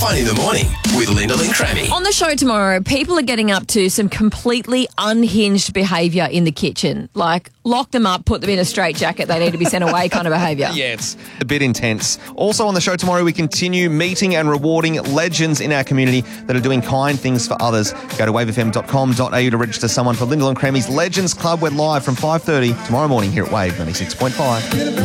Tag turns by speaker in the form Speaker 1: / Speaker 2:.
Speaker 1: Fun in the morning with Lyndall and Crammy.
Speaker 2: On the show tomorrow, people are getting up to some completely unhinged behaviour in the kitchen. Like, lock them up, put them in a straitjacket, they need to be sent away kind of behaviour.
Speaker 3: Yeah, it's a bit intense. Also on the show tomorrow, we continue meeting and rewarding legends in our community that are doing kind things for others. Go to wavefm.com.au to register someone for Lyndall and Crammy's Legends Club. We're live from 5:30 tomorrow morning here at Wave 96.5.